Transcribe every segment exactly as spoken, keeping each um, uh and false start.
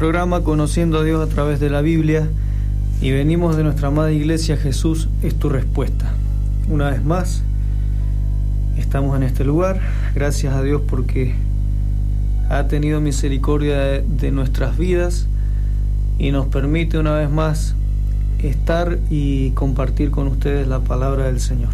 programa Conociendo a Dios a través de la Biblia y venimos de nuestra amada iglesia Jesús es tu respuesta. Una vez más, estamos en este lugar, gracias a Dios porque ha tenido misericordia de, de nuestras vidas y nos permite una vez más estar y compartir con ustedes la palabra del Señor.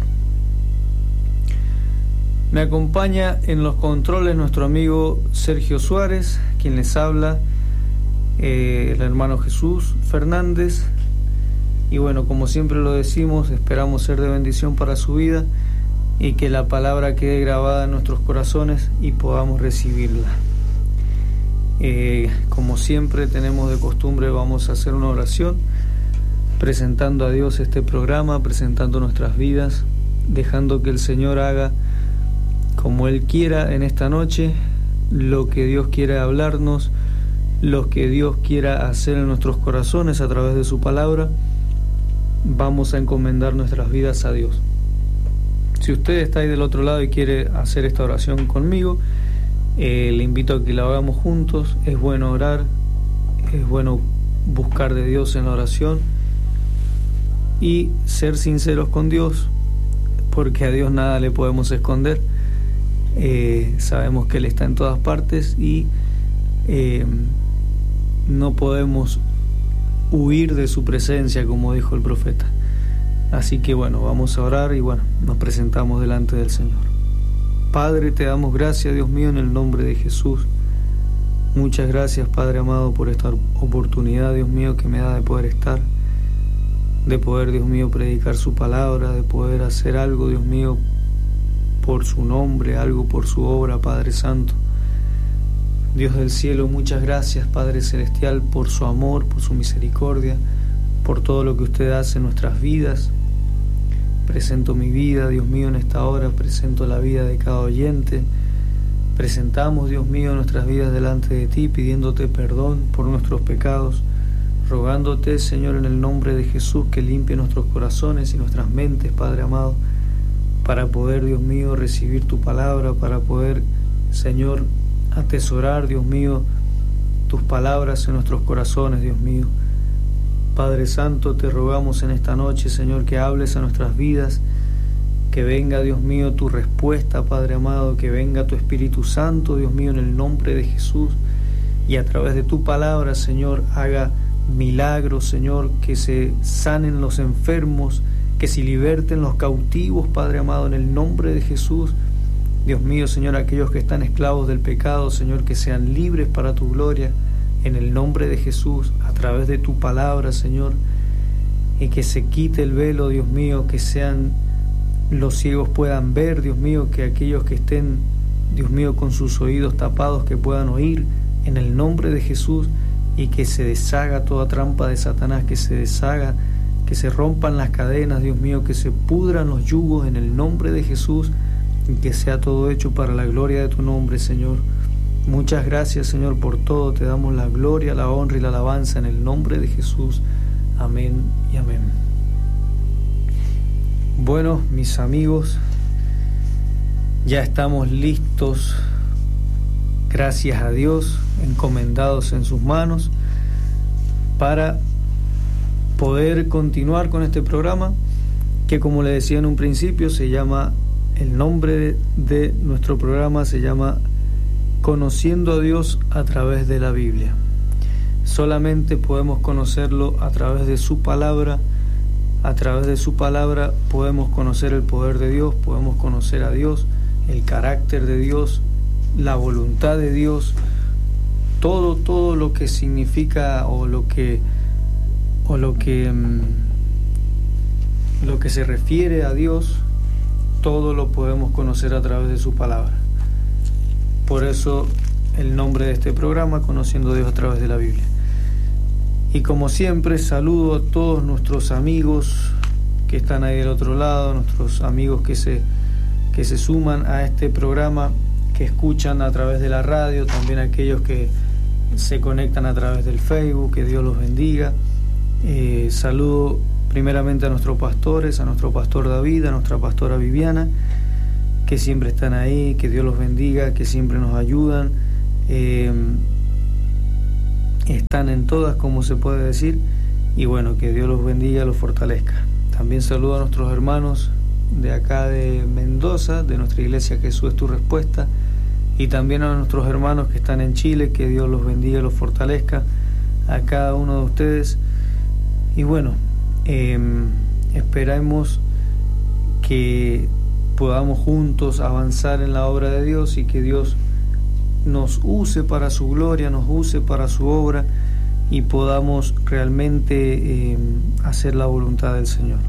Me acompaña en los controles nuestro amigo Sergio Suárez, quien les habla, eh, el hermano Jesús Fernández. Y bueno, como siempre lo decimos, esperamos ser de bendición para su vida y que la palabra quede grabada en nuestros corazones y podamos recibirla. Eh, como siempre tenemos de costumbre, vamos a hacer una oración presentando a Dios este programa, presentando nuestras vidas, dejando que el Señor haga como Él quiera en esta noche, lo que Dios quiera hablarnos, lo que Dios quiera hacer en nuestros corazones a través de su palabra. Vamos a encomendar nuestras vidas a Dios. Si usted está ahí del otro lado y quiere hacer esta oración conmigo, eh, le invito a que la hagamos juntos. Es bueno orar, es bueno buscar de Dios en la oración y ser sinceros con Dios, porque a Dios nada le podemos esconder. Eh, sabemos que Él está en todas partes y eh, no podemos huir de su presencia, como dijo el profeta. Así que bueno, vamos a orar y bueno, nos presentamos delante del Señor. Padre, te damos gracias, Dios mío, en el nombre de Jesús. Muchas gracias, Padre amado, por esta oportunidad, Dios mío, que me da de poder estar, de poder, Dios mío, predicar su palabra, de poder hacer algo, Dios mío, por su nombre, algo por su obra, Padre Santo. Dios del cielo, muchas gracias, Padre Celestial, por su amor, por su misericordia, por todo lo que usted hace en nuestras vidas. Presento mi vida, Dios mío, en esta hora, presento la vida de cada oyente. Presentamos, Dios mío, nuestras vidas delante de ti, pidiéndote perdón por nuestros pecados, rogándote, Señor, en el nombre de Jesús, que limpie nuestros corazones y nuestras mentes, Padre amado, para poder, Dios mío, recibir tu palabra, para poder, Señor, atesorar, Dios mío, tus palabras en nuestros corazones, Dios mío. Padre Santo, te rogamos en esta noche, Señor, que hables a nuestras vidas, que venga, Dios mío, tu respuesta, Padre amado, que venga tu Espíritu Santo, Dios mío, en el nombre de Jesús, y a través de tu palabra, Señor, haga milagros, Señor, que se sanen los enfermos, que se liberten los cautivos, Padre amado, en el nombre de Jesús. Dios mío, Señor, aquellos que están esclavos del pecado, Señor, que sean libres para tu gloria, en el nombre de Jesús, a través de tu palabra, Señor, y que se quite el velo, Dios mío, que sean los ciegos puedan ver, Dios mío, que aquellos que estén, Dios mío, con sus oídos tapados, que puedan oír, en el nombre de Jesús, y que se deshaga toda trampa de Satanás, que se deshaga, que se rompan las cadenas, Dios mío, que se pudran los yugos en el nombre de Jesús, y que sea todo hecho para la gloria de tu nombre, Señor. Muchas gracias, Señor, por todo. Te damos la gloria, la honra y la alabanza en el nombre de Jesús. Amén y amén. Bueno, mis amigos, ya estamos listos, gracias a Dios, encomendados en sus manos, para poder continuar con este programa que, como le decía en un principio, se llama, el nombre de, de nuestro programa se llama Conociendo a Dios a través de la Biblia. Solamente podemos conocerlo a través de su palabra. A través de su palabra podemos conocer el poder de Dios, podemos conocer a Dios, el carácter de Dios, la voluntad de Dios, todo, todo lo que significa o lo que o lo que lo que se refiere a Dios, todo lo podemos conocer a través de su palabra. Por eso el nombre de este programa, Conociendo a Dios a través de la Biblia. Y como siempre, saludo a todos nuestros amigos que están ahí del otro lado, nuestros amigos que se, que se suman a este programa, que escuchan a través de la radio, también aquellos que se conectan a través del Facebook, que Dios los bendiga. Eh, saludo primeramente a nuestros pastores, a nuestro pastor David, a nuestra pastora Viviana, que siempre están ahí, que Dios los bendiga, que siempre nos ayudan. Eh, están en todas, como se puede decir, y bueno, que Dios los bendiga, los fortalezca. También saludo a nuestros hermanos de acá de Mendoza, de nuestra iglesia Jesús es tu respuesta, y también a nuestros hermanos que están en Chile, que Dios los bendiga, los fortalezca, a cada uno de ustedes. Y bueno, eh, esperamos que podamos juntos avanzar en la obra de Dios y que Dios nos use para su gloria, nos use para su obra y podamos realmente eh, hacer la voluntad del Señor.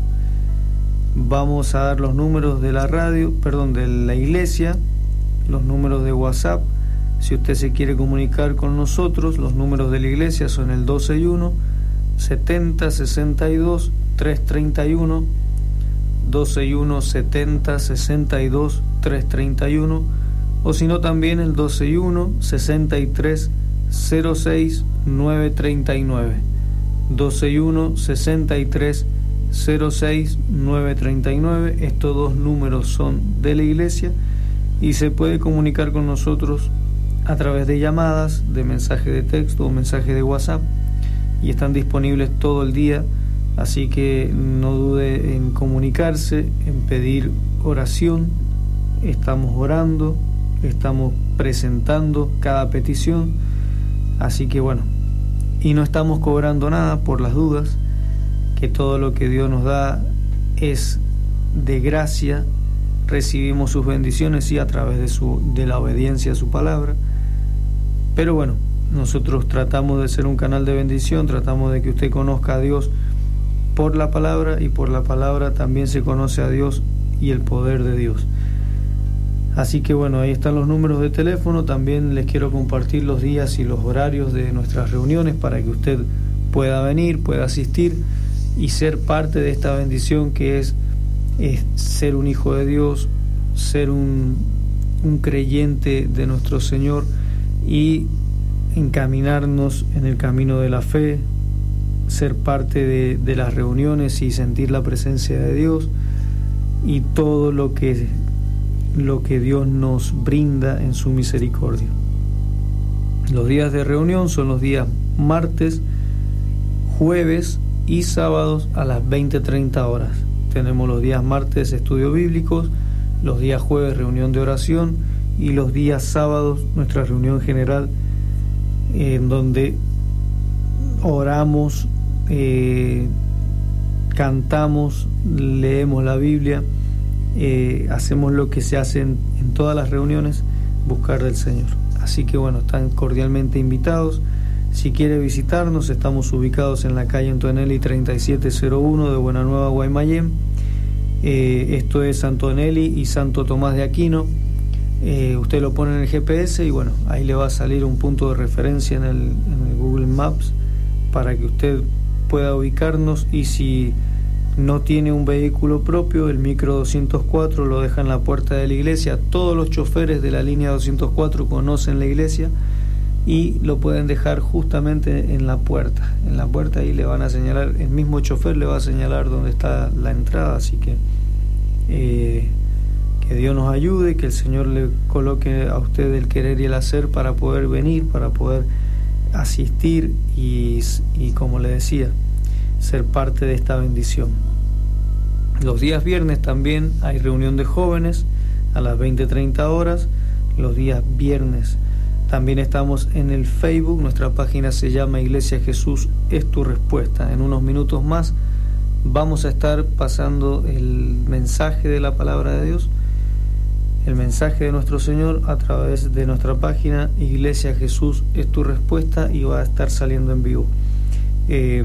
Vamos a dar los números de la radio, perdón, de la iglesia, los números de WhatsApp. Si usted se quiere comunicar con nosotros, los números de la iglesia son el dos seis uno, setenta, sesenta y dos, trescientos treinta y uno, dos seis uno, setenta, sesenta y dos, trescientos treinta y uno, o si no también el dos seis uno, sesenta y tres, cero seis, novecientos treinta y nueve, dos seis uno, sesenta y tres, cero seis, novecientos treinta y nueve. Estos dos números son de la iglesia y se puede comunicar con nosotros a través de llamadas, de mensaje de texto o mensaje de WhatsApp, y están disponibles todo el día, así que no dude en comunicarse, en pedir oración. Estamos orando, estamos presentando cada petición, así que bueno, y no estamos cobrando nada por las dudas, que todo lo que Dios nos da es de gracia, recibimos sus bendiciones y a través de su de la obediencia a su palabra. Pero bueno, nosotros tratamos de ser un canal de bendición, tratamos de que usted conozca a Dios por la palabra, y por la palabra también se conoce a Dios y el poder de Dios. Así que bueno, ahí están los números de teléfono. También les quiero compartir los días y los horarios de nuestras reuniones para que usted pueda venir, pueda asistir y ser parte de esta bendición que es, es ser un hijo de Dios, ser un, un creyente de nuestro Señor y encaminarnos en el camino de la fe, ser parte de, de las reuniones y sentir la presencia de Dios y todo lo que, lo que Dios nos brinda en su misericordia. Los días de reunión son los días martes, jueves y sábados a las veinte treinta horas. Tenemos los días martes estudios bíblicos, los días jueves reunión de oración y los días sábados nuestra reunión general, en donde oramos, eh, cantamos, leemos la Biblia, eh, hacemos lo que se hace en, en todas las reuniones, buscar del Señor. Así que bueno, están cordialmente invitados. Si quiere visitarnos, estamos ubicados en la calle Antonelli treinta y siete cero uno de Buena Nueva, Guaymallén. Eh, esto es Antonelli y Santo Tomás de Aquino. Eh, usted lo pone en el G P S y bueno, ahí le va a salir un punto de referencia en el, en el Google Maps para que usted pueda ubicarnos. Y si no tiene un vehículo propio, el micro doscientos cuatro lo deja en la puerta de la iglesia. Todos los choferes de la línea doscientos cuatro conocen la iglesia y lo pueden dejar justamente en la puerta. En la puerta ahí le van a señalar, el mismo chofer le va a señalar dónde está la entrada. Así que eh, que Dios nos ayude, que el Señor le coloque a usted el querer y el hacer para poder venir, para poder asistir y, y como le decía, ser parte de esta bendición. Los días viernes también hay reunión de jóvenes a las veinte treinta horas. Los días viernes también estamos en el Facebook, nuestra página se llama Iglesia Jesús es tu respuesta. En unos minutos más vamos a estar pasando el mensaje de la palabra de Dios, el mensaje de nuestro Señor a través de nuestra página Iglesia Jesús es tu respuesta, y va a estar saliendo en vivo. Eh,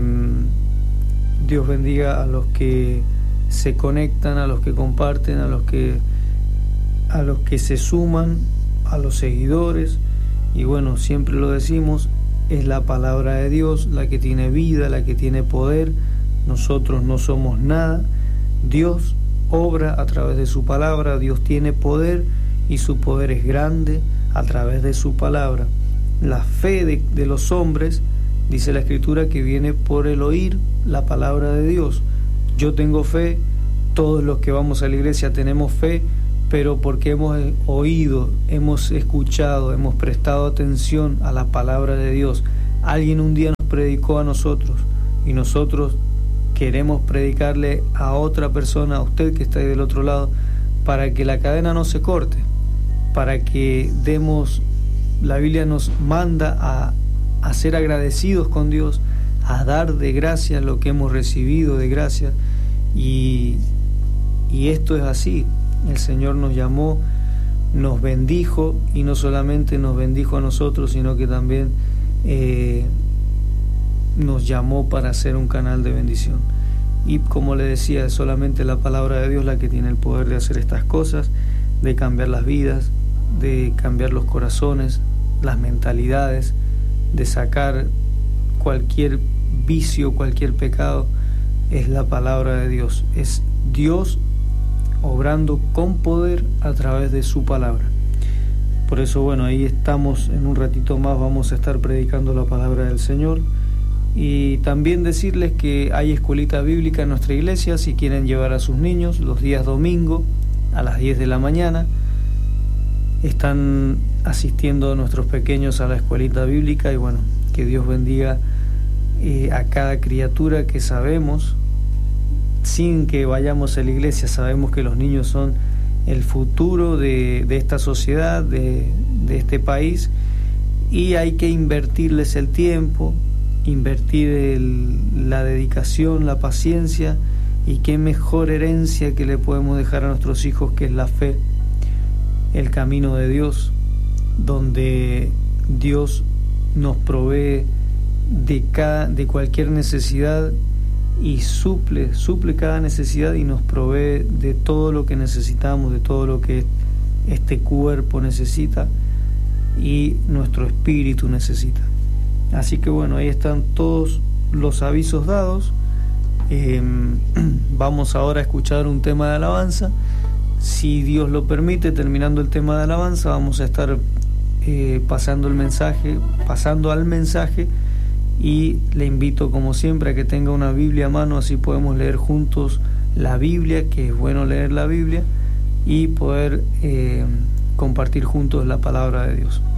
Dios bendiga a los que se conectan, a los que comparten, a los que a los que se suman, a los seguidores. Y bueno, siempre lo decimos, es la palabra de Dios la que tiene vida, la que tiene poder. Nosotros no somos nada. Dios obra a través de su palabra, Dios tiene poder y su poder es grande a través de su palabra. La fe de, de los hombres, dice la Escritura, que viene por el oír la palabra de Dios. Yo tengo fe, todos los que vamos a la iglesia tenemos fe, pero porque hemos oído, hemos escuchado, hemos prestado atención a la palabra de Dios, alguien un día nos predicó a nosotros y nosotros queremos predicarle a otra persona, a usted que está ahí del otro lado, para que la cadena no se corte, para que demos, la Biblia nos manda a, a ser agradecidos con Dios, a dar de gracia lo que hemos recibido de gracia, y, y esto es así. El Señor nos llamó, nos bendijo, y no solamente nos bendijo a nosotros, sino que también eh, nos llamó para ser un canal de bendición. Y como le decía, es solamente la palabra de Dios la que tiene el poder de hacer estas cosas, de cambiar las vidas, de cambiar los corazones, las mentalidades, de sacar cualquier vicio, cualquier pecado. Es la palabra de Dios, es Dios obrando con poder a través de su palabra. Por eso, bueno, ahí estamos, en un ratito más vamos a estar predicando la palabra del Señor. Y también decirles que hay escuelita bíblica en nuestra iglesia, si quieren llevar a sus niños los días domingo a las diez de la mañana. Están asistiendo nuestros pequeños a la escuelita bíblica, y bueno, que Dios bendiga eh, a cada criatura que sabemos, sin que vayamos a la iglesia, sabemos que los niños son el futuro de, de esta sociedad, de, de este país, y hay que invertirles el tiempo, invertir el, la dedicación, la paciencia, y qué mejor herencia que le podemos dejar a nuestros hijos que es la fe, el camino de Dios, donde Dios nos provee de, cada, de cualquier necesidad y suple, suple cada necesidad y nos provee de todo lo que necesitamos, de todo lo que este cuerpo necesita y nuestro espíritu necesita. Así que bueno, ahí están todos los avisos dados. Eh, vamos ahora a escuchar un tema de alabanza. Si Dios lo permite, terminando el tema de alabanza, vamos a estar eh, pasando el mensaje, pasando al mensaje, y le invito como siempre a que tenga una Biblia a mano, así podemos leer juntos la Biblia, que es bueno leer la Biblia, y poder eh, compartir juntos la palabra de Dios.